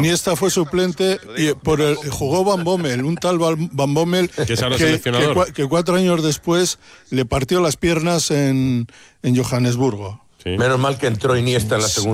Iniesta fue suplente y jugó Van Bommel, un tal Van Bommel que 4 años después le partió las piernas en Johannesburgo. Sí. Menos mal que entró Iniesta en la segunda